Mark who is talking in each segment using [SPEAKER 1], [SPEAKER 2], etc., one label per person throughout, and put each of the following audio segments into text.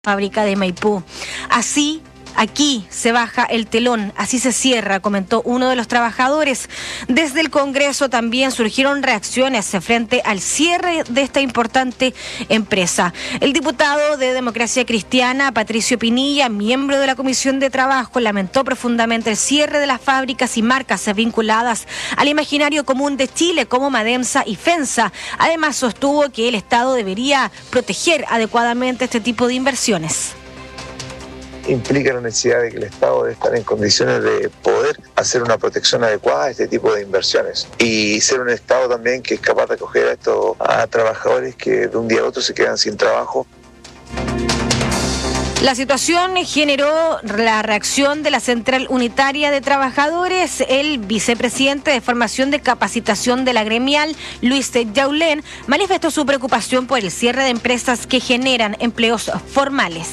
[SPEAKER 1] fábrica de Maipú. Así, aquí se baja el telón, así se cierra, comentó uno de los trabajadores. Desde el Congreso también surgieron reacciones frente al cierre de esta importante empresa. El diputado de Democracia Cristiana, Patricio Pinilla, miembro de la Comisión de Trabajo, lamentó profundamente el cierre de las fábricas y marcas vinculadas al imaginario común de Chile como Mademsa y FENSA. Además, sostuvo que el Estado debería proteger adecuadamente este tipo de inversiones.
[SPEAKER 2] Implica la necesidad de que el Estado debe estar en condiciones de poder hacer una protección adecuada a este tipo de inversiones y ser un Estado también que es capaz de acoger a trabajadores que de un día a otro se quedan sin trabajo.
[SPEAKER 1] La situación generó la reacción de la Central Unitaria de Trabajadores. El vicepresidente de Formación de Capacitación de la gremial, Luis Yaulén, manifestó su preocupación por el cierre de empresas que generan empleos formales.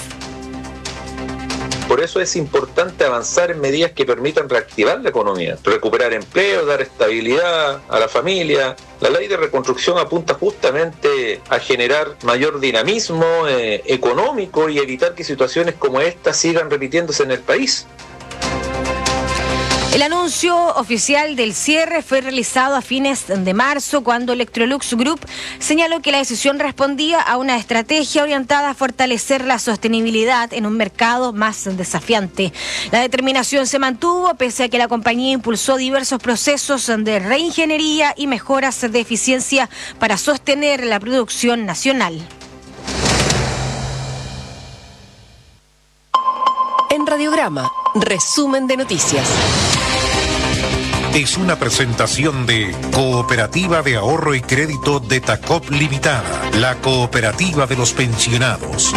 [SPEAKER 3] Por eso es importante avanzar en medidas que permitan reactivar la economía, recuperar empleo, dar estabilidad a la familia. La ley de reconstrucción apunta justamente a generar mayor dinamismo económico y evitar que situaciones como esta sigan repitiéndose en el país.
[SPEAKER 1] El anuncio oficial del cierre fue realizado a fines de marzo, cuando Electrolux Group señaló que la decisión respondía a una estrategia orientada a fortalecer la sostenibilidad en un mercado más desafiante. La determinación se mantuvo pese a que la compañía impulsó diversos procesos de reingeniería y mejoras de eficiencia para sostener la producción nacional.
[SPEAKER 4] En Radiograma, resumen de noticias.
[SPEAKER 5] Es una presentación de Cooperativa de Ahorro y Crédito de Tacop Limitada, la cooperativa de los pensionados.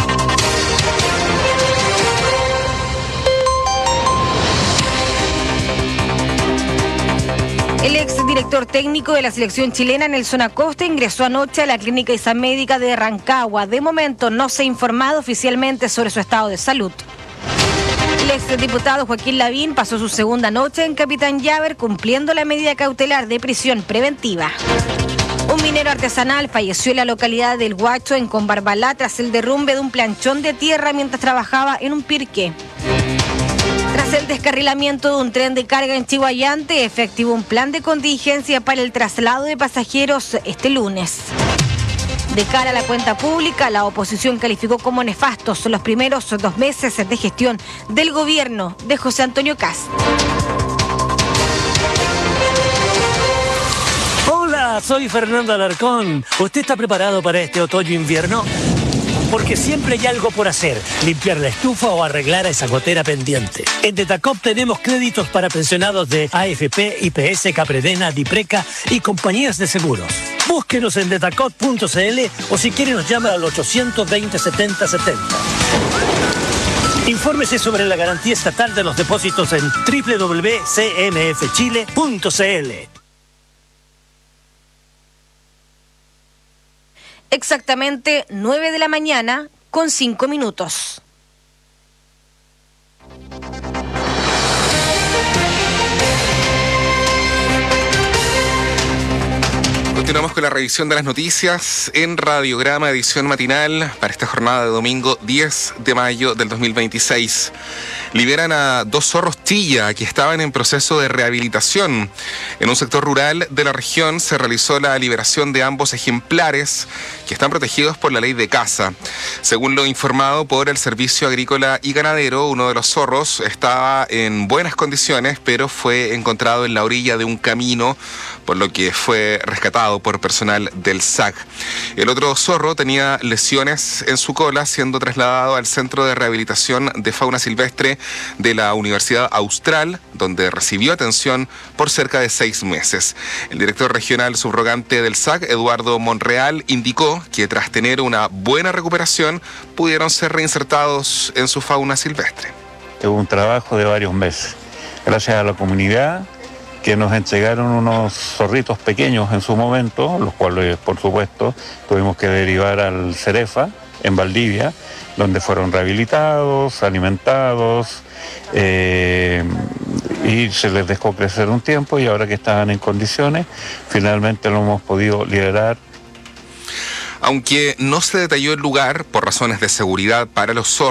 [SPEAKER 1] El exdirector técnico de la selección chilena, Nelson Acosta, ingresó anoche a la clínica Isammédica de Rancagua. De momento no se ha informado oficialmente sobre su estado de salud. El exdiputado Joaquín Lavín pasó su segunda noche en Capitán Llaver cumpliendo la medida cautelar de prisión preventiva. Un minero artesanal falleció en la localidad del Huacho, en Combarbalá, tras el derrumbe de un planchón de tierra mientras trabajaba en un pirque. Tras el descarrilamiento de un tren de carga en Chihuayante, efectivó un plan de contingencia para el traslado de pasajeros este lunes. De cara a la cuenta pública, la oposición calificó como nefastos los primeros 2 meses de gestión del gobierno de José Antonio Kast.
[SPEAKER 6] Hola, soy Fernando Alarcón. ¿Usted está preparado para este otoño-invierno? Porque siempre hay algo por hacer, limpiar la estufa o arreglar a esa gotera pendiente. En Detacop tenemos créditos para pensionados de AFP, IPS, Capredena, Dipreca y compañías de seguros. Búsquenos en detacop.cl o si quiere nos llama al 820 70 70. Infórmese sobre la garantía estatal de los depósitos en www.cmfchile.cl.
[SPEAKER 1] Exactamente 9 de la mañana con 5 minutos.
[SPEAKER 7] Continuamos con la revisión de las noticias en Radiograma, edición matinal para esta jornada de domingo 10 de mayo del 2026. Liberan a 2 zorros chilla que estaban en proceso de rehabilitación. En un sector rural de la región se realizó la liberación de ambos ejemplares que están protegidos por la ley de caza. Según lo informado por el Servicio Agrícola y Ganadero, uno de los zorros estaba en buenas condiciones, pero fue encontrado en la orilla de un camino, por lo que fue rescatado por personal del SAC. El otro zorro tenía lesiones en su cola, siendo trasladado al Centro de Rehabilitación de Fauna Silvestre de la Universidad Austral, donde recibió atención por cerca de 6 meses. El director regional subrogante del SAC, Eduardo Monreal, indicó que tras tener una buena recuperación, pudieron ser reinsertados en su fauna silvestre.
[SPEAKER 8] Es un trabajo de varios meses. Gracias a la comunidad, que nos entregaron unos zorritos pequeños en su momento, los cuales, por supuesto, tuvimos que derivar al Cerefa, en Valdivia, donde fueron rehabilitados, alimentados, y se les dejó crecer un tiempo, y ahora que estaban en condiciones, finalmente lo hemos podido liberar.
[SPEAKER 7] Aunque no se detalló el lugar por razones de seguridad para los zorros,